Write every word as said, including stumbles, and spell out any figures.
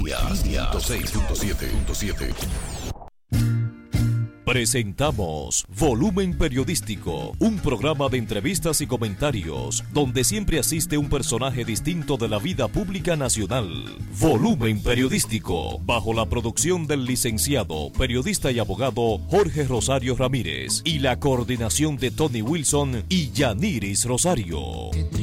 ciento seis punto siete. Presentamos Volumen Periodístico, un programa de entrevistas y comentarios donde siempre asiste un personaje distinto de la vida pública nacional. Volumen Periodístico, bajo la producción del licenciado, periodista y abogado Jorge Rosario Ramírez y la coordinación de Tony Wilson y Yaniris Rosario.